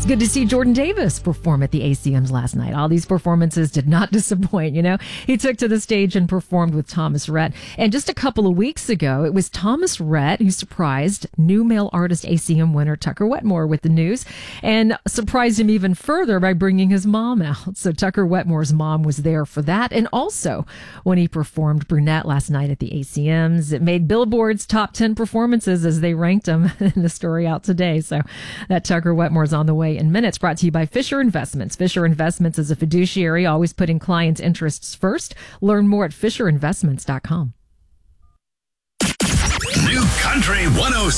It's good to see Jordan Davis perform at the ACMs last night. All these performances did not disappoint, He took to the stage and performed with Thomas Rhett. And just a couple of weeks ago, it was Thomas Rhett who surprised new male artist ACM winner Tucker Wetmore with the news and surprised him even further by bringing his mom out. So Tucker Wetmore's mom was there for that. And also when he performed Brunette last night at the ACMs, it made Billboard's top 10 performances as they ranked him in the story out today. So that Tucker Wetmore's on the way in minutes. Brought to you by Fisher Investments. Fisher Investments is a fiduciary, always putting clients' interests first. Learn more at FisherInvestments.com. New Country 106.